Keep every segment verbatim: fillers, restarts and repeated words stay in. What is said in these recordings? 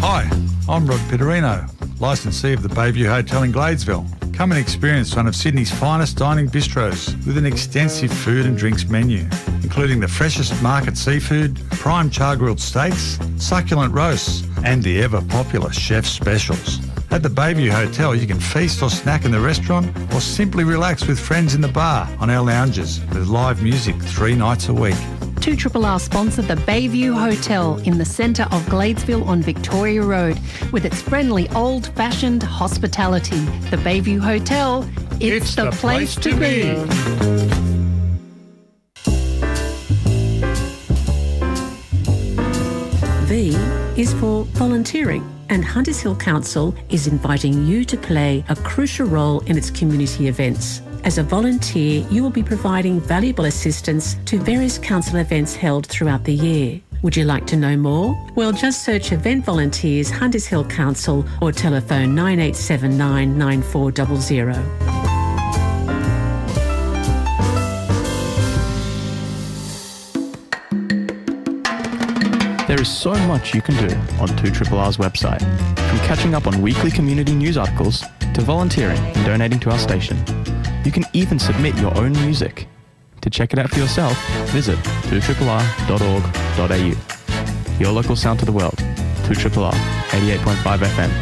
Hi, I'm Rod Pitterino, licensee of the Bayview Hotel in Gladesville. Come and experience one of Sydney's finest dining bistros with an extensive food and drinks menu, including the freshest market seafood, prime char-grilled steaks, succulent roasts, and the ever-popular chef's specials. At the Bayview Hotel, you can feast or snack in the restaurant or simply relax with friends in the bar on our lounges with live music three nights a week. two R R R sponsor the Bayview Hotel in the centre of Gladesville on Victoria Road with its friendly old-fashioned hospitality. The Bayview Hotel, it's, It's the, the place, place to to be. V is for volunteering, and Hunters Hill Council is inviting you to play a crucial role in its community events. As a volunteer, you will be providing valuable assistance to various council events held throughout the year. Would you like to know more? Well, just search Event Volunteers Hunters Hill Council or telephone nine eight seven nine, nine four zero zero. There is so much you can do on two R R R's website, from catching up on weekly community news articles to volunteering and donating to our station. You can even submit your own music. To check it out for yourself, visit two R R R dot org dot a u. Your local sound to the world, two R R R, eighty-eight point five F M.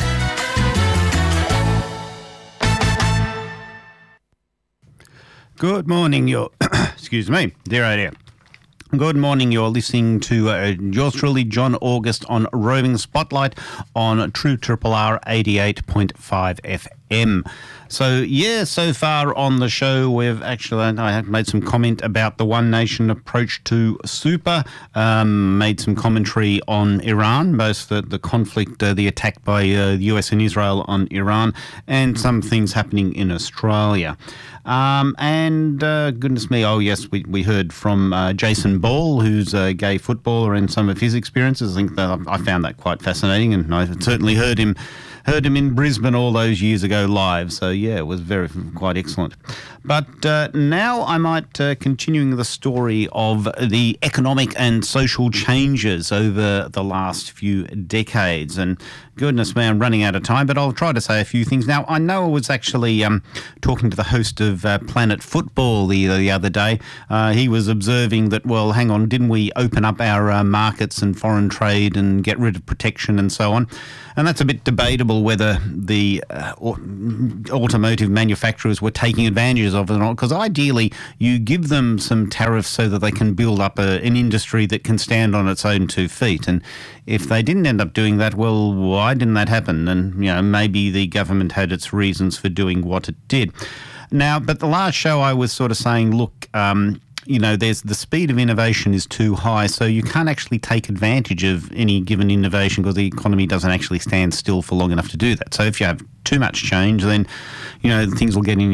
Good morning, you're... excuse me, dear oh dear. Good morning, you're listening to uh, yours truly, John August, on Roving Spotlight on True Triple R eighty-eight point five F M. So, yeah, so far on the show, we've actually, I have made some comment about the One Nation approach to super, um, made some commentary on Iran, both the, the conflict, uh, the attack by uh, the U S and Israel on Iran, and some things happening in Australia. Um, and uh, goodness me, oh yes, we, we heard from uh, Jason Ball, who's a gay footballer, and some of his experiences. I think that I found that quite fascinating, and I certainly heard him heard him in Brisbane all those years ago live. So yeah, it was very quite excellent. But uh, now I might uh, continuing the story of the economic and social changes over the last few decades. And goodness me, I'm running out of time, but I'll try to say a few things. Now, I know I was actually um, talking to the host of uh, Planet Football the, the other day. Uh, he was observing that, well, hang on, didn't we open up our uh, markets and foreign trade and get rid of protection and so on? And that's a bit debatable whether the uh, automotive manufacturers were taking advantage of it or not, because ideally you give them some tariffs so that they can build up a, an industry that can stand on its own two feet. And if they didn't end up doing that, well, why didn't that happen? And, you know, maybe the government had its reasons for doing what it did. Now, but the last show I was sort of saying, look, um, you know, there's the speed of innovation is too high, so you can't actually take advantage of any given innovation because the economy doesn't actually stand still for long enough to do that. So if you have too much change, then, you know, things will get in